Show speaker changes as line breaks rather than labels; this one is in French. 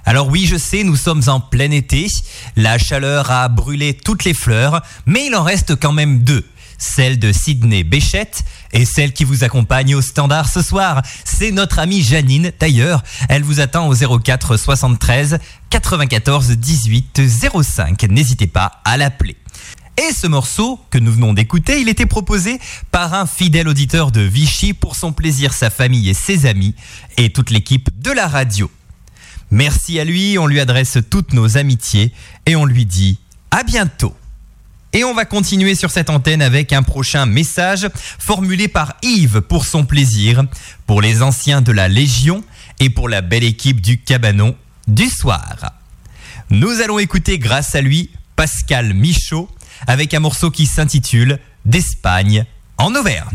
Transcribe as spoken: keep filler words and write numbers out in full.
Alors oui, je sais, nous sommes en plein été, la chaleur a brûlé toutes les fleurs, mais il en reste quand même deux. Celle de Sydney Béchette et celle qui vous accompagne au standard ce soir. C'est notre amie Janine. D'ailleurs, elle vous attend au zéro quatre soixante-treize quatre-vingt-quatorze dix-huit zéro cinq. N'hésitez pas à l'appeler. Et ce morceau que nous venons d'écouter, il était proposé par un fidèle auditeur de Vichy pour son plaisir, sa famille et ses amis et toute l'équipe de la radio. Merci à lui, on lui adresse toutes nos amitiés et on lui dit à bientôt. Et on va continuer sur cette antenne avec un prochain message formulé par Yves pour son plaisir, pour les anciens de la Légion et pour la belle équipe du Cabanon du soir. Nous allons écouter grâce à lui Pascal Michaud avec un morceau qui s'intitule « D'Espagne en Auvergne ».